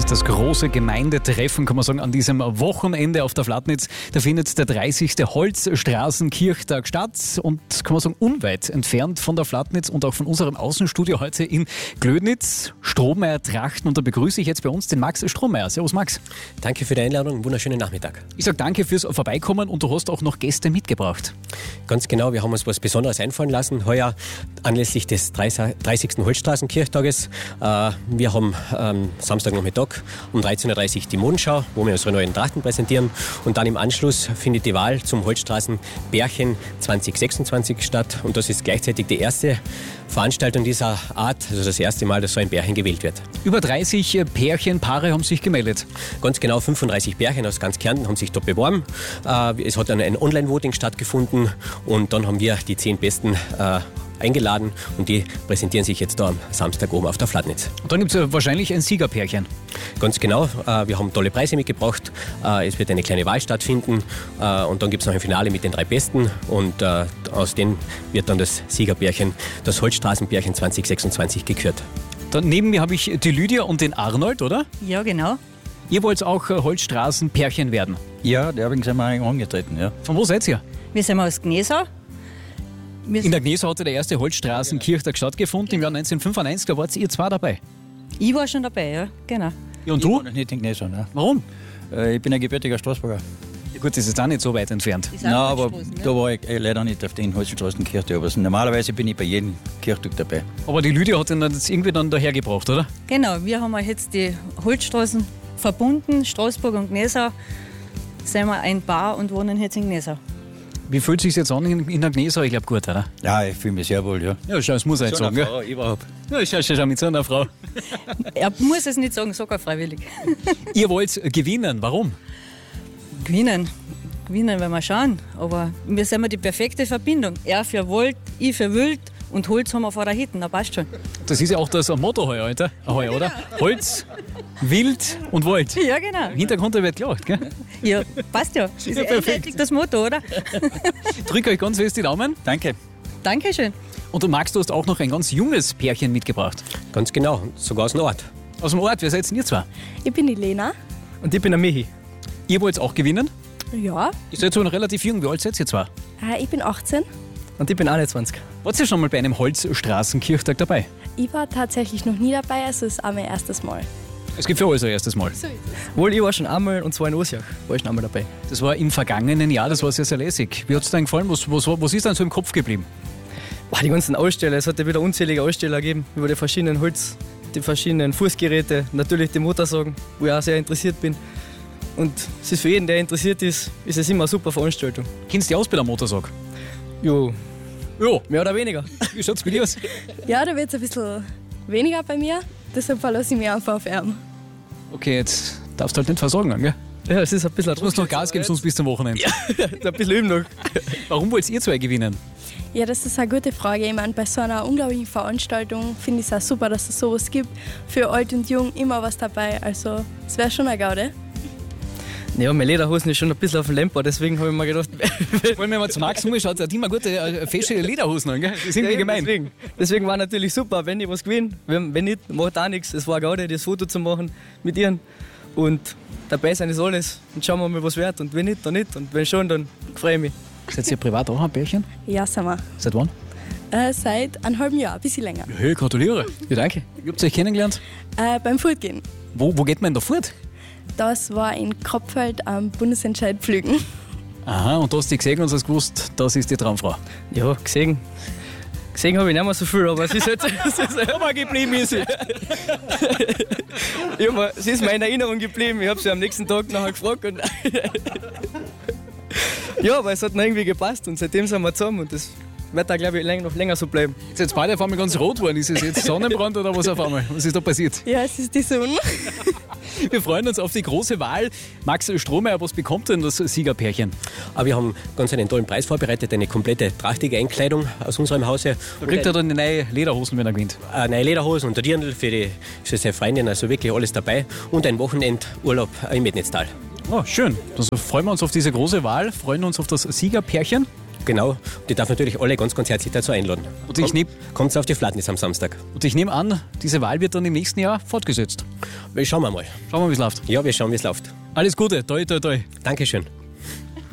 das große Gemeindetreffen, kann man sagen, an diesem Wochenende auf der Flatnitz. Da findet der 30. Holzstraßenkirchtag statt und, kann man sagen, unweit entfernt von der Flatnitz und auch von unserem Außenstudio heute in Glödnitz, Strohmeier Trachten. Und da begrüße ich jetzt bei uns den Max Strohmeier. Servus Max. Danke für die Einladung, einen wunderschönen Nachmittag. Ich sage danke fürs Vorbeikommen und du hast auch noch Gäste mitgebracht. Ganz genau, wir haben uns was Besonderes einfallen lassen, heuer anlässlich des 30. Holzstraßenkirchtages. Wir haben Samstagnachmittag um 13.30 Uhr die Modenschau, wo wir unsere neuen Trachten präsentieren. Und dann im Anschluss findet die Wahl zum Holzstraßenpärchen 2026 statt. Und das ist gleichzeitig die erste Veranstaltung dieser Art, also das erste Mal, dass so ein Pärchen gewählt wird. Über 30 Paare haben sich gemeldet. Ganz genau 35 Pärchen aus ganz Kärnten haben sich dort beworben. Es hat dann ein Online-Voting stattgefunden und dann haben wir die 10 Besten eingeladen und die präsentieren sich jetzt da am Samstag oben auf der Flatnitz. Und dann gibt es wahrscheinlich ein Siegerpärchen. Ganz genau, wir haben tolle Preise mitgebracht, es wird eine kleine Wahl stattfinden und dann gibt es noch ein Finale mit den 3 Besten und aus denen wird dann das Siegerpärchen, das Holzstraßenpärchen 2026 gekürt. Dann neben mir habe ich die Lydia und den Arnold, oder? Ja, genau. Ihr wollt auch Holzstraßenpärchen werden. Ja, deswegen sind wir angetreten, ja. Von wo seid ihr? Wir sind aus Gnesau. In der Gnesau hatte der erste Holzstraßenkirchtag stattgefunden im Jahr 1995. Da wart ihr 2 dabei. Ich war schon dabei, ja, genau. Ja, und du? Ich war noch nicht in Gnesau, ne? Warum? Ich bin ein gebürtiger Straßburger. Ja, gut, das ist auch nicht so weit entfernt. Die Nein, aber Sandwaldstraßen, da war ich leider nicht auf den Holzstraßenkirchtag. Aber normalerweise bin ich bei jedem Kirchtag dabei. Aber die Lydia hat ihn jetzt irgendwie dann dahergebracht, oder? Genau, wir haben jetzt die Holzstraßen verbunden, Straßburg und Gnesau. Sind wir ein Paar und wohnen jetzt in Gnesau. Wie fühlt es sich jetzt an in der Gnesau? Ich glaube gut, oder? Ja, ich fühle mich sehr wohl, ja. Ja, schau, das muss er jetzt sagen. Gell? Frau, überhaupt. Ja, schau, mit so einer Frau. Er muss es nicht sagen, sag er freiwillig. Ihr wollt gewinnen, warum? Gewinnen, wenn wir schauen. Aber wir sind die perfekte Verbindung. Er für Wald, ich für Wild und Holz haben wir vor der Hütte, da passt schon. Das ist ja auch das Motto heuer, oder? Holz, Wild und Wald. Ja, genau. Im Hintergrund wird gelacht, gell? Ja, passt ja. Das ist eindeutig das Motto, oder? Drück euch ganz fest die Daumen. Danke. Dankeschön. Und du, Max, du hast auch noch ein ganz junges Pärchen mitgebracht. Ganz genau, sogar aus dem Ort. Aus dem Ort, wer seid denn ihr 2? Ich bin die Lena. Und ich bin der Michi. Ihr wollt auch gewinnen? Ja. Ihr seid so noch relativ jung, wie alt seid ihr 2? Ich bin 18. Und ich bin 21. Wart ihr schon mal bei einem Holzstraßenkirchtag dabei? Ich war tatsächlich noch nie dabei, also es ist auch mein erstes Mal. Es gibt für euch ein erstes Mal. Wohl, ich war schon einmal, und zwar in Ursiach, war ich schon einmal dabei. Das war im vergangenen Jahr, das war sehr, sehr lässig. Wie hat es dir denn gefallen? Was ist dann so im Kopf geblieben? Boah, die ganzen Aussteller, es hat ja wieder unzählige Aussteller gegeben über die verschiedenen Holz, die verschiedenen Fußgeräte, natürlich die Motorsägen, wo ich auch sehr interessiert bin. Und es ist für jeden, der interessiert ist, ist es immer eine super Veranstaltung. Kennst du die aus bei der Motorsag? Jo, Ja. mehr oder weniger. Wie schaut es bei dir aus? Ja, da wird es ein bisschen weniger bei mir, deshalb verlasse ich mich einfach auf ihn. Okay, jetzt darfst du halt nicht versorgen, gell? Ja, es ist ein bisschen ein Du musst noch Gas geben, sonst bis zum Wochenende. Ja, ein bisschen üben noch. Warum wollt ihr 2 gewinnen? Ja, das ist eine gute Frage. Ich meine, bei so einer unglaublichen Veranstaltung finde ich es auch super, dass es sowas gibt. Für alt und jung immer was dabei, also es wäre schon eine Gaude. Ja, meine Lederhosen ist schon ein bisschen auf dem Lemper, deswegen habe ich mir gedacht... Wollen wir mal zu Max umschaut, hat immer gute, feste Lederhosen an, gell? Das ist irgendwie gemein. Deswegen war natürlich super, wenn ich was gewinne. Wenn nicht, macht auch nichts. Es war eine Gaude, das Foto zu machen mit ihnen. Und dabei sein ist alles. Und schauen wir mal, was wird. Und wenn nicht, dann nicht. Und wenn schon, dann freue ich mich. Seid ihr privat auch ein Pärchen? Ja, sind wir. Seit wann? Seit einem halben Jahr, ein bisschen länger. Ja, hey, gratuliere. Ja, danke. Wie habt ihr euch kennengelernt? Beim Fortgehen. Wo geht man denn da fort? Das war in Kropfeld am Bundesentscheid Pflügen. Aha, und du hast dich gesehen und hast gewusst, das ist die Traumfrau. Ja, gesehen. Gesehen habe ich nicht mehr so viel, aber sie ist jetzt... Aber geblieben ist sie. Ja, sie ist mir in Erinnerung geblieben. Ich habe sie am nächsten Tag nachher gefragt. Und ja, aber es hat noch irgendwie gepasst und seitdem sind wir zusammen und das wird da, glaube ich, noch länger so bleiben. Jetzt beide auf einmal ganz rot geworden. Ist es jetzt Sonnenbrand oder was auf einmal? Was ist da passiert? Ja, es ist die Sonne. Wir freuen uns auf die große Wahl. Max Strohmeier, was bekommt denn das Siegerpärchen? Aber wir haben ganz einen tollen Preis vorbereitet, eine komplette trachtige Einkleidung aus unserem Hause. Da kriegt er dann eine neue Lederhosen, wenn er gewinnt. Neue Lederhosen und ein Dirndl für seine Freundin, also wirklich alles dabei. Und ein Wochenendurlaub im Metnitztal. Oh, schön. Also freuen wir uns auf diese große Wahl, freuen uns auf das Siegerpärchen. Genau. Und ich darf natürlich alle ganz herzlich dazu einladen. Und ich nehme Kommt auf die Flatnitz am Samstag. an, diese Wahl wird dann im nächsten Jahr fortgesetzt. Schauen wir mal. Schauen wir, wie es läuft. Ja, wir schauen, wie es läuft. Alles Gute, toi, toi, toi. Dankeschön.